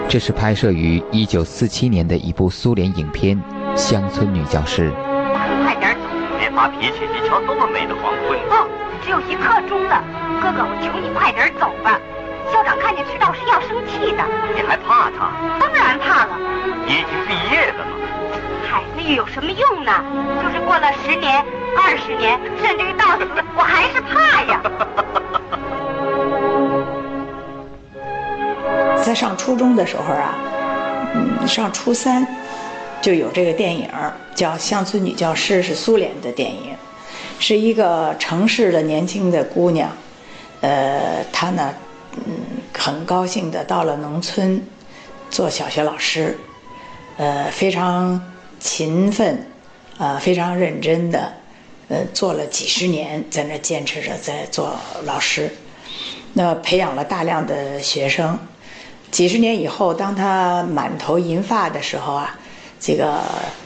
这是拍摄于1947年的一部苏联影片《乡村女教师》。 快点走，别发脾气，你瞧多么美的黄昏。 哦，只有1刻钟了，哥哥，我求你快点走吧。校长看见迟到是要生气的。 你还怕他？ 当然怕了。 你已经毕业了嘛。 嗨，那又有什么用呢？就是过了10年、20年，甚至于到死，我还是怕呀。 在上初中的时候啊，上初3就有这个电影叫《乡村女教师》，是苏联的电影，是一个城市的年轻的姑娘，她呢，很高兴的到了农村做小学老师，非常勤奋，非常认真的，做了几十年，在那坚持着在做老师，那培养了大量的学生。几十年以后，当他满头银发的时候啊，这个